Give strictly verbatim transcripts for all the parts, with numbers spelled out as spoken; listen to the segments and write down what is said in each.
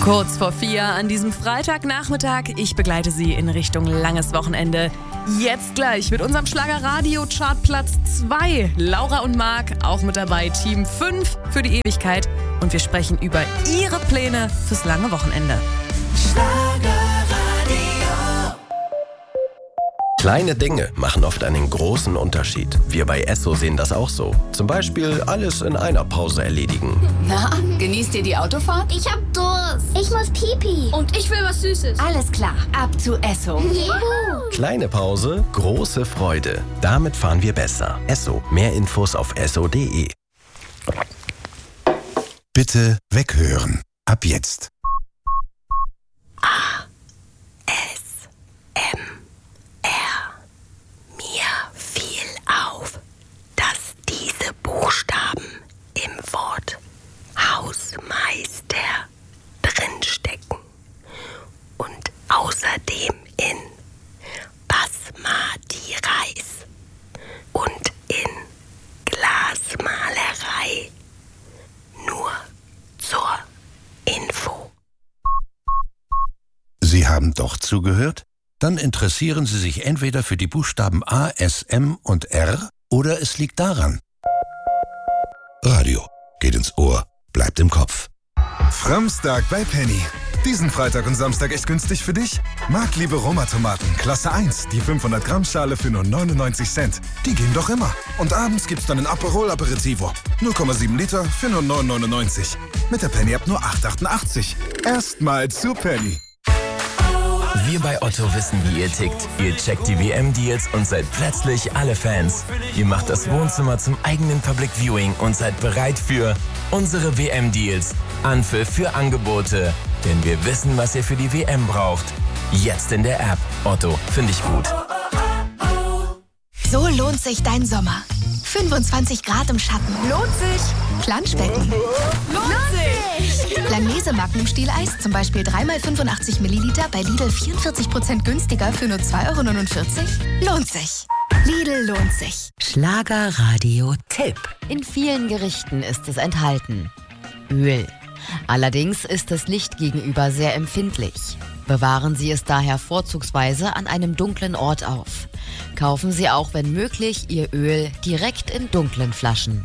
Kurz vor vier an diesem Freitagnachmittag. Ich begleite Sie in Richtung langes Wochenende. Jetzt gleich mit unserem Schlager-Radio-Chartplatz zwei. Laura und Marc auch mit dabei. Team fünf für die Ewigkeit. Und wir sprechen über Ihre Pläne fürs lange Wochenende. Schlagerradio. Kleine Dinge machen oft einen großen Unterschied. Wir bei Esso sehen das auch so. Zum Beispiel alles in einer Pause erledigen. Na, genießt ihr die Autofahrt? Ich hab Durst. Ich muss Pipi. Und ich will was Süßes. Alles klar, ab zu Esso. Juhu. Kleine Pause, große Freude. Damit fahren wir besser. Esso. Mehr Infos auf esso punkt de. Bitte weghören. Ab jetzt. A. S. M. Fiel auf, dass diese Buchstaben im Wort Hausmeister drinstecken und außerdem in Basmati Reis und in Glasmalerei. Nur zur Info. Sie haben doch zugehört? Dann interessieren Sie sich entweder für die Buchstaben A, S, M und R oder es liegt daran. Radio geht ins Ohr, bleibt im Kopf. Framstag bei Penny. Diesen Freitag und Samstag echt günstig für dich? Marktliebe Roma-Tomaten, Klasse eins, die fünfhundert Gramm Schale für nur neunundneunzig Cent. Die gehen doch immer. Und abends gibt's dann ein Aperol Aperitivo. null Komma sieben Liter für nur neun neunundneunzig. Mit der Penny-App nur acht achtundachtzig. Erstmal zu Penny. Wir bei Otto wissen, wie ihr tickt. Ihr checkt die W M-Deals und seid plötzlich alle Fans. Ihr macht das Wohnzimmer zum eigenen Public Viewing und seid bereit für unsere W M-Deals. Anpfiff für Angebote. Denn wir wissen, was ihr für die W M braucht. Jetzt in der App. Otto, finde ich gut. So lohnt sich dein Sommer. fünfundzwanzig Grad im Schatten. Lohnt sich. Planschbecken. Lohnt sich. Langnese Magnum Stieleis, zum Beispiel drei mal fünfundachtzig Milliliter bei Lidl vierundvierzig Prozent günstiger für nur zwei Euro neunundvierzig. Lohnt sich. Lidl lohnt sich. Schlagerradio-Tipp. In vielen Gerichten ist es enthalten. Öl. Allerdings ist es Licht gegenüber sehr empfindlich. Bewahren Sie es daher vorzugsweise an einem dunklen Ort auf. Kaufen Sie auch, wenn möglich, Ihr Öl direkt in dunklen Flaschen.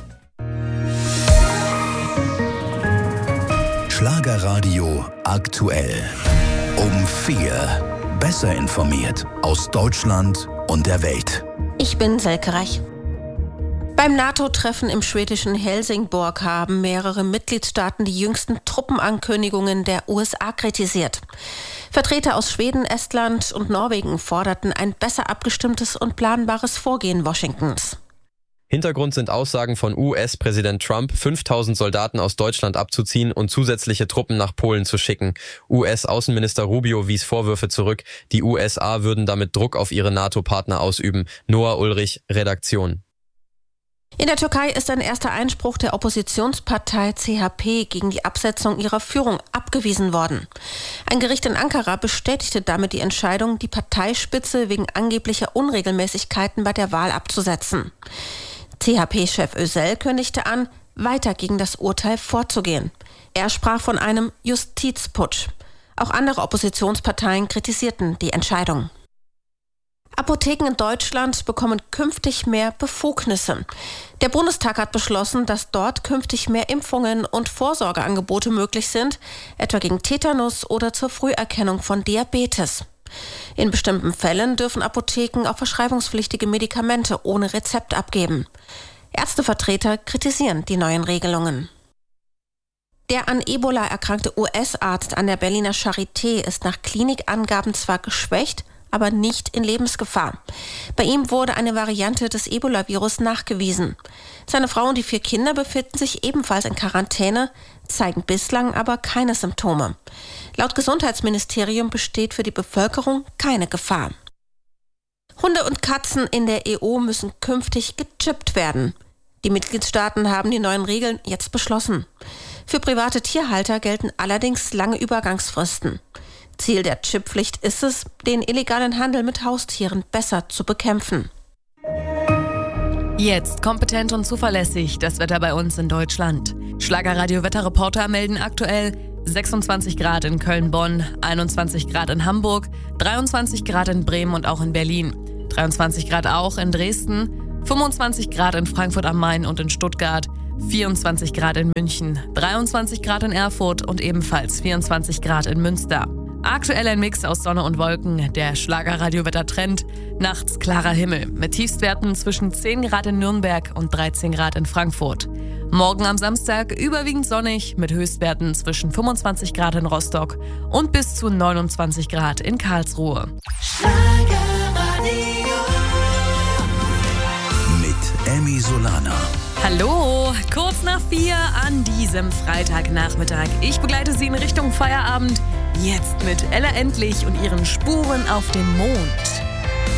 Schlagerradio aktuell. Um vier. Besser informiert aus Deutschland und der Welt. Ich bin Selke Reich. Beim NATO-Treffen im schwedischen Helsingborg haben mehrere Mitgliedstaaten die jüngsten Truppenankündigungen der U S A kritisiert. Vertreter aus Schweden, Estland und Norwegen forderten ein besser abgestimmtes und planbares Vorgehen Washingtons. Hintergrund sind Aussagen von U S-Präsident Trump, fünftausend Soldaten aus Deutschland abzuziehen und zusätzliche Truppen nach Polen zu schicken. U S-Außenminister Rubio wies Vorwürfe zurück, die U S A würden damit Druck auf ihre NATO-Partner ausüben. Noah Ulrich, Redaktion. In der Türkei ist ein erster Einspruch der Oppositionspartei C H P gegen die Absetzung ihrer Führung abgewiesen worden. Ein Gericht in Ankara bestätigte damit die Entscheidung, die Parteispitze wegen angeblicher Unregelmäßigkeiten bei der Wahl abzusetzen. C H P-Chef Özel kündigte an, weiter gegen das Urteil vorzugehen. Er sprach von einem Justizputsch. Auch andere Oppositionsparteien kritisierten die Entscheidung. Apotheken in Deutschland bekommen künftig mehr Befugnisse. Der Bundestag hat beschlossen, dass dort künftig mehr Impfungen und Vorsorgeangebote möglich sind, etwa gegen Tetanus oder zur Früherkennung von Diabetes. In bestimmten Fällen dürfen Apotheken auch verschreibungspflichtige Medikamente ohne Rezept abgeben. Ärztevertreter kritisieren die neuen Regelungen. Der an Ebola erkrankte U S-Arzt an der Berliner Charité ist nach Klinikangaben zwar geschwächt, aber nicht in Lebensgefahr. Bei ihm wurde eine Variante des Ebola-Virus nachgewiesen. Seine Frau und die vier Kinder befinden sich ebenfalls in Quarantäne, zeigen bislang aber keine Symptome. Laut Gesundheitsministerium besteht für die Bevölkerung keine Gefahr. Hunde und Katzen in der E U müssen künftig gechippt werden. Die Mitgliedstaaten haben die neuen Regeln jetzt beschlossen. Für private Tierhalter gelten allerdings lange Übergangsfristen. Ziel der Chipppflicht ist es, den illegalen Handel mit Haustieren besser zu bekämpfen. Jetzt kompetent und zuverlässig das Wetter bei uns in Deutschland. Schlagerradio-Wetterreporter melden aktuell sechsundzwanzig Grad in Köln-Bonn, einundzwanzig Grad in Hamburg, dreiundzwanzig Grad in Bremen und auch in Berlin, dreiundzwanzig Grad auch in Dresden, fünfundzwanzig Grad in Frankfurt am Main und in Stuttgart, vierundzwanzig Grad in München, dreiundzwanzig Grad in Erfurt und ebenfalls vierundzwanzig Grad in Münster. Aktuell ein Mix aus Sonne und Wolken, der Schlagerradio-Wettertrend. Nachts klarer Himmel mit Tiefstwerten zwischen zehn Grad in Nürnberg und dreizehn Grad in Frankfurt. Morgen am Samstag überwiegend sonnig mit Höchstwerten zwischen fünfundzwanzig Grad in Rostock und bis zu neunundzwanzig Grad in Karlsruhe. Mit Emmy Solana. Hallo, kurz nach vier an diesem Freitagnachmittag. Ich begleite Sie in Richtung Feierabend. Jetzt mit Ella Endlich und ihren Spuren auf dem Mond.